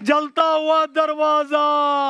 جلتا ہوا دروازہ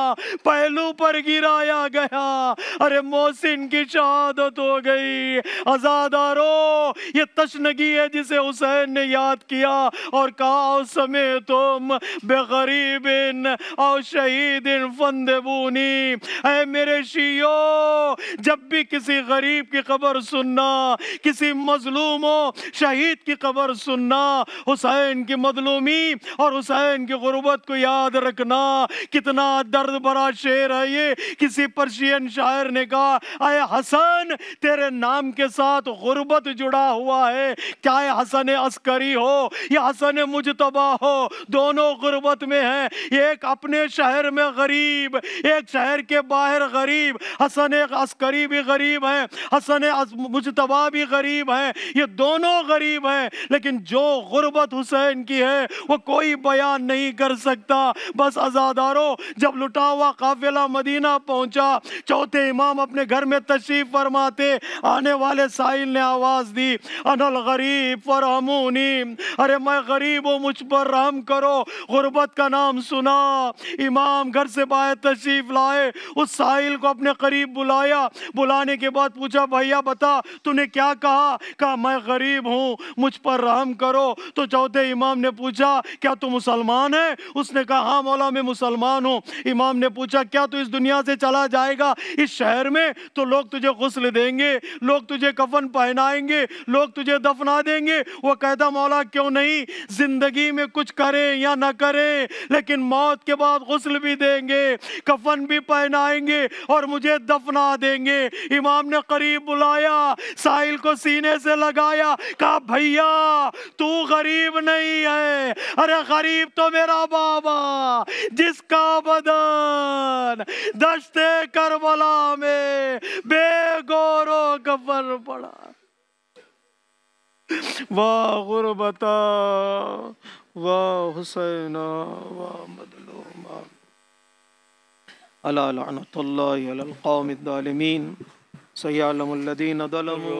پہلو پر گرایا گیا، ارے محسن کی شہادت ہو گئی۔ عزادارو، یہ تشنگی ہے جسے حسین نے یاد کیا اور کہا او سمیتم بغریب او شہید فندبونی۔ اے میرے شیعو، جب بھی کسی غریب کی خبر سننا، کسی مظلوم و شہید کی خبر سننا، حسین کی مظلومی اور حسین کی غربت کو یاد رکھنا۔ کتنا درد بھرا شعر ہے یہ۔ کسی پرشین شاعر نے کہا اے حسن، تیرے نام کے ساتھ غربت جڑا ہوا ہے، چاہے حسن عسکری ہو یا حسن مجتبی ہو، دونوں غربت میں ہیں۔ ایک اپنے شہر میں غریب، ایک شہر کے باہر غریب۔ حسن عسکری بھی غریب ہے، حسن مجتبی بھی غریب ہے، یہ دونوں غریب ہیں، لیکن جو غربت حسین کی ہے وہ کوئی بیان نہیں کر سکتا۔ بس عزادارو، جب لٹا ہوا قافلہ مدینہ پہنچا، چوتھے امام اپنے گھر میں تشریف فرماتے، آنے والے سائل نے آواز دی انا الغریب فرحمونی، ارے میں غریب ہوں، مجھ پر رحم کرو۔ غربت کا نام سنا، امام گھر سے باہر تشریف لائے، اس سائل کو اپنے قریب بلایا، بلانے کے بعد پوچھا بھیا بتا تو نے کیا کہا؟ کہا میں غریب ہوں، مجھ پر رحم کرو۔ تو چوتھے امام نے پوچھا کیا تو مسلمان ہے؟ اس نے کہا ہاں مولا میں مسلمان ہوں۔ امام نے پوچھا کیا تو اس دنیا سے چلا جائے گا؟ اس شہر میں تو لوگ تجھے غسل دیں گے، لوگ تجھے کفن پہنائیں گے، لوگ تجھے دفنا دیں گے۔ وہ کہتا مولا کیوں نہیں، زندگی میں کچھ کریں یا نہ کریں لیکن موت کے بعد غسل بھی دیں گے، کفن بھی پہنائیں گے اور مجھے دفنا دیں گے۔ امام نے قریب بلایا، سائل کو سینے سے لگایا، کہا بھیا تو غریب نہیں ہے، ارے غریب تو میرا بابا جس کا بدن دشت کربلا میں بے گور و کفن پڑا۔ واہ غربتا، واہ حسینا، واہ مظلوما، الا لعنت اللہ علی القوم الظالمین، سیعلم الذین ظلموا